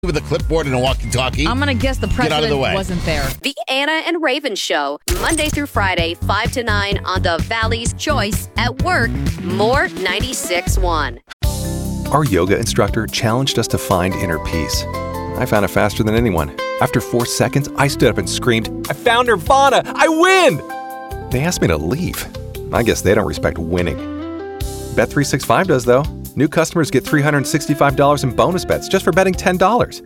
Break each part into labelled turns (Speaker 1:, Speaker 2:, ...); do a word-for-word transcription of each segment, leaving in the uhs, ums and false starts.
Speaker 1: with a clipboard and a walkie-talkie.
Speaker 2: I'm going to guess the
Speaker 1: Get out of the
Speaker 2: president
Speaker 1: way.
Speaker 2: wasn't there.
Speaker 3: The Anna and Raven Show, Monday through Friday, five to nine on the Valley's Choice at work, More ninety-six point one.
Speaker 4: Our yoga instructor challenged us to find inner peace. I found it faster than anyone. After four seconds, I stood up and screamed, "I found Nirvana! I win!" They asked me to leave. I guess they don't respect winning. Bet three sixty-five does, though. New customers get three hundred sixty-five dollars in bonus bets just for betting ten dollars.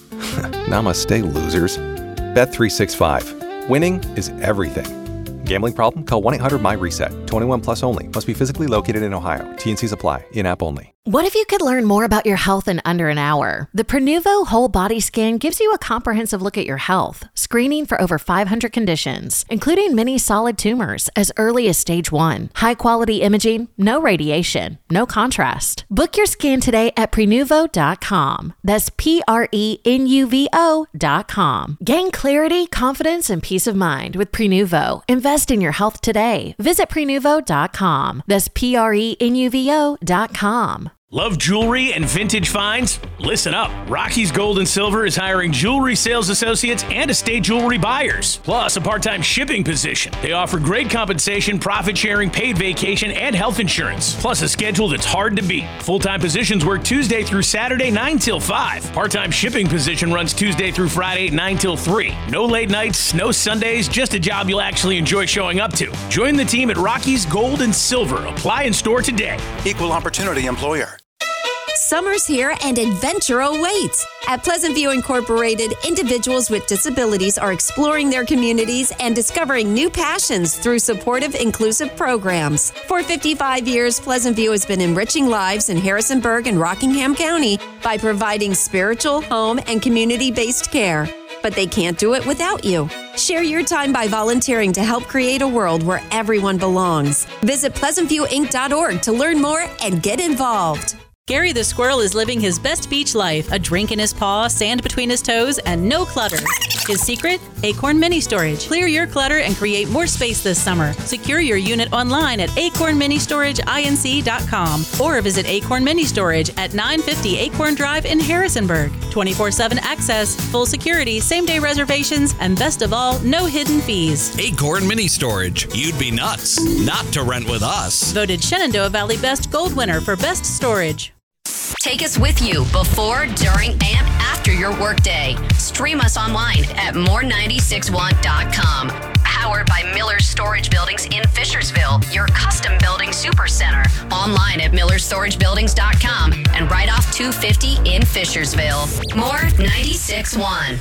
Speaker 4: Namaste, losers. Bet three sixty-five. Winning is everything. Gambling problem? Call one eight hundred my reset. twenty-one plus only. Must be physically located in Ohio. T N Cs apply. In-app only.
Speaker 5: What if you could learn more about your health in under an hour? The Prenuvo Whole Body Scan gives you a comprehensive look at your health, screening for over five hundred conditions, including many solid tumors as early as stage one. High-quality imaging, no radiation, no contrast. Book your scan today at Prenuvo dot com. That's P R E N U V O dot com. Gain clarity, confidence, and peace of mind with Prenuvo. Invest in your health today. Visit Prenuvo dot com. That's P R E N U V O dot com.
Speaker 6: Love jewelry and vintage finds? Listen up. Rocky's Gold and Silver is hiring jewelry sales associates and estate jewelry buyers, plus a part-time shipping position. They offer great compensation, profit sharing, paid vacation, and health insurance, plus a schedule that's hard to beat. Full-time positions work Tuesday through Saturday, nine till five. Part-time shipping position runs Tuesday through Friday, nine till three. No late nights, no Sundays, just a job you'll actually enjoy showing up to. Join the team at Rocky's Gold and Silver. Apply in store today.
Speaker 7: Equal opportunity employer.
Speaker 8: Summer's here and adventure awaits. At Pleasant View Incorporated, individuals with disabilities are exploring their communities and discovering new passions through supportive, inclusive programs. For fifty-five years, Pleasant View has been enriching lives in Harrisonburg and Rockingham County by providing spiritual, home, and community-based care. But they can't do it without you. Share your time by volunteering to help create a world where everyone belongs. Visit pleasant view inc dot org to learn more and get involved.
Speaker 9: Gary the squirrel is living his best beach life. A drink in his paw, sand between his toes, and no clutter. His secret? Acorn Mini Storage. Clear your clutter and create more space this summer. Secure your unit online at acorn mini storage inc dot com or visit Acorn Mini Storage at nine fifty Acorn Drive in Harrisonburg. twenty-four seven access, full security, same-day reservations, and best of all, no hidden fees.
Speaker 10: Acorn Mini Storage. You'd be nuts not to rent with us.
Speaker 9: Voted Shenandoah Valley Best Gold winner for best storage.
Speaker 3: Take us with you before, during, and after your workday. Stream us online at more ninety-six one dot com. Powered by Miller's Storage Buildings in Fishersville, your custom building supercenter. Online at millers storage buildings dot com and right off two fifty in Fishersville. More ninety-six one.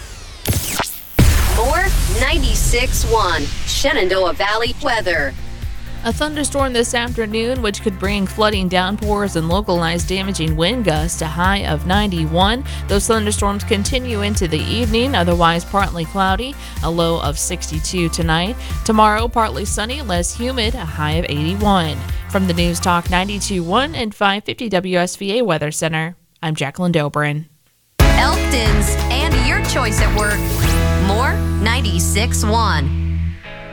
Speaker 3: More ninety-six one. Shenandoah Valley weather.
Speaker 2: A thunderstorm this afternoon, which could bring flooding downpours and localized damaging wind gusts, a high of ninety-one. Those thunderstorms continue into the evening, otherwise partly cloudy, a low of sixty-two tonight. Tomorrow, partly sunny, less humid, a high of eighty-one. From the News Talk ninety-two point one and five fifty W S V A Weather Center, I'm Jacqueline Dobrin.
Speaker 3: Elkton's and your choice at work. More ninety-six one.